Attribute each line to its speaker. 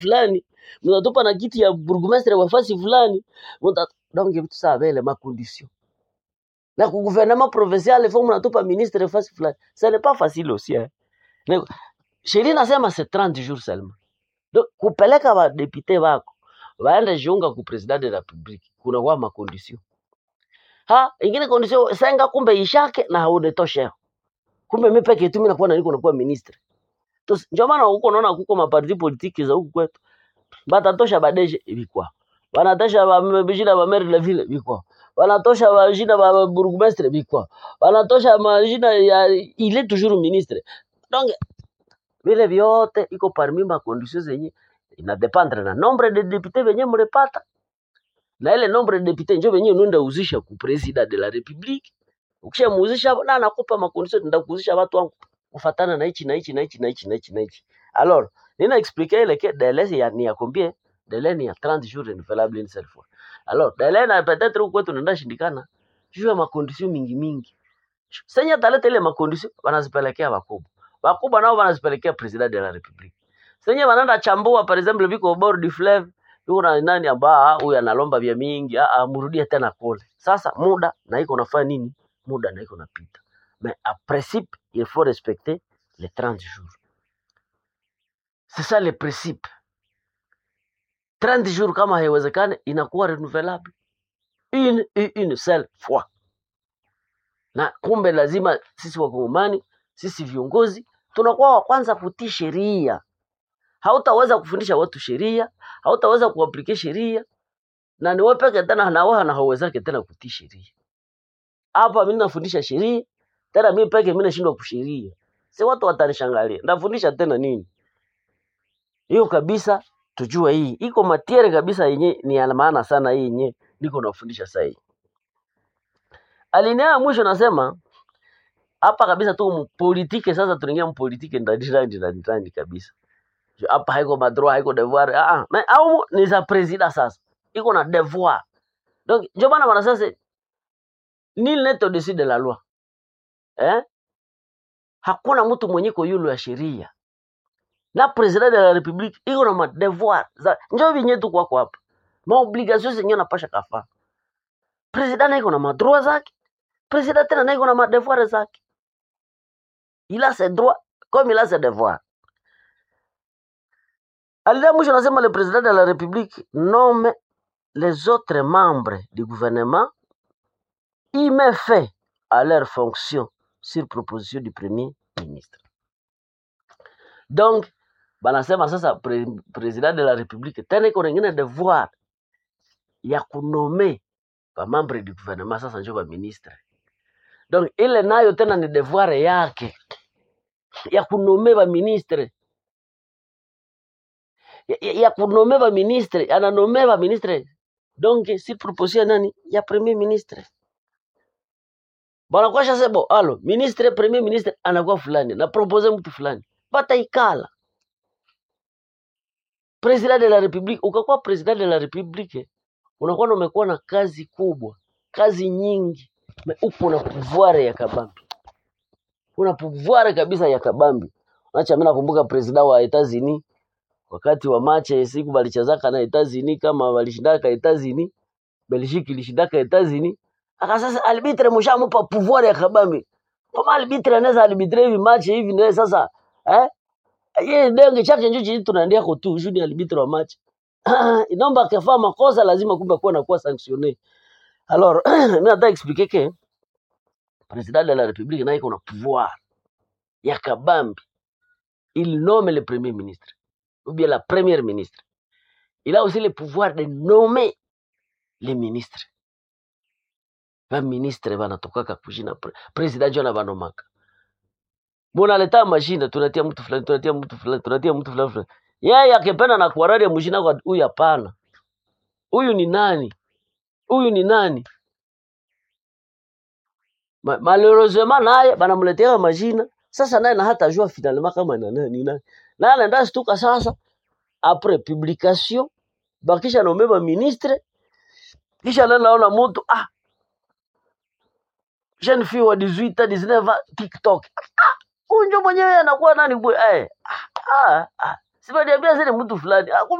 Speaker 1: fulani, mnatupa na kiti ya burgomestre wa fasi fulani, donc vitu sawa vile ma condition. Na ku gouvernement provincial faut mnatupa ministre fasi fulani. Ce n'est pas facile aussi hein. Sheria nasema c'est 30 jours seulement. Donc kupeleka wa député wako waende jiunga ku president de la République kuna kwa ma condition. Ingine condition senga kumbe ishake na haudetosha. Kumbe mimi peke yetu mimi nakuwa nakuwa ministre. Ndio maana huko unaona huko maparti politiki za huko kwetu batatosha badeje ilikuwa wanatosha majina ba maire la ville ilikuwa wanatosha majina ba bourgmestre ilikuwa wanatosha majina ya il est toujours ministre. Donc vile vyote iko parmi ma conditions zenye ina dependre na nombre de députés venye mrepata na ile nombre de députés ndio venye unaenda uzisha ku president de la République. Ukishamuuzisha na anakupa ma conditions ndio kuuzisha watu wangu kufatana na hichi na hichi na hichi na hichi na hichi na hichi. Alors nina expliquer ile que délai ni ya combien? Délai ni ya 30 jours renouvelable une seule fois. Alors délai na peut-être huko tunaenda shindikana juu ya ma conditions mingi. Senya taleta ile ma conditions wanazipelekea wakubwa nao wanazipelekea president de la République. Senya wanaenda chambua par exemple viko bord du fleuve yuko na nani ambao huyu analomba vya mingi mrudie tena kule. Sasa muda na iko nafanya nini? Muda na iko napita. Mais à principe il faut respecter les 30 jours. C'est ça le principe. 30 jours kama haiwezekane inakuwa renouvelable une seule fois. Na kumbe lazima sisi wakongomani, sisi viongozi tunakuwa wa kwanza kutii sheria. Hautaweza kufundisha watu sheria, hautaweza kuaplike sheria na ni wewe peke tena na wewe hauwezake tena kutii sheria. Hapa mimi nafundisha sheria, tena mimi peke mimi nashindwa kusheria. Si watu watanishangalia. Nafundisha tena nini? Hiyo kabisa tujue hii. Iko matiere kabisa yenye ni ya maana sana hii yenye niko nafundisha sasa hii. Alinea mwisho nasema hapa kabisa tu politike sasa tunaingia mpolitike ndani kabisa. Hapa haiko madroit haiko devoir au ni za president sasa. Iko na devoir. Donc ndio maana wanasema nil n'est au-dessus de la loi. Hakuna mtu mwenye ko yulu ya sheria. Na president de la République iko na devoir ndio vinyetu kwa hapa. Ma obligation zenyewe napasha kafa. President iko na madroit zake. President tena iko na madevoir zake. Il a ses droits comme il a ses devoirs. Alia mwisho nasema le président de la République nomme les autres membres du gouvernement il met fin à leur fonction sur proposition du premier ministre. Donc banasema sasa président de la République tena iko ngine devoir ya kunome ba membre du gouvernement sasa ndio ba ministre. Donc ile nayo tena ni devoir yake ya kunome ba ministre. Ya kunome ba ministre, ananome ba ministre. Donc si proposition nani ya premier ministre. Bana kwa sasa bo ministre premier ministre anakuwa fulani na propose mtu fulani. Bataikala. President de la République, ukakuwa president de la République, unakuwa umekuwa na kazi kubwa, kazi nyingi, upo na pouvoir ya kabambi. Una pouvoir kabisa ya kabambi. Acha mimi nakumbuka president wa Etats-Unis wakati wa match siku balichezaka na Etats-Unis kama walishindaka Etats-Unis, Belgique ilishindaka Etats-Unis, akasasa arbitre mshamupa pouvoir ya kabambi. Kama arbitre anaweza arbitre hivi match hivi ndio sasa yeye denge chake njoo tunaendea kwa tu juu ni arbitre wa match. Inaomba kafaa makosa lazima kumbe kuwa na kuwa sanctionné. Alors mimi nataka expliquer que président de la République na iko na pouvoir ya kabambi. Il nomme le premier ministre ou bien la première ministre. Il a aussi le pouvoir de nommer les ministres. Va ministre vanatokaka kujina president jona vanomaka. Mbona leta mashine tunatia mtu fulani tunatia mtu fulani. Yeye akipenda na kuaradi mshina kwa huyu hapana. Huyu ni nani? Huyu ni nani? Malheureusement naye banamletea mashine. Sasa naye na hata jua finalement kama ni nani. Na anaenda stuka sasa après publication bakisha nomeba ministre kisha naona mtu jeune fille wa 18 ans 19 ans TikTok unjo mwenyewe anakuwa nani bwe Sibaniambia zile mtu fulani.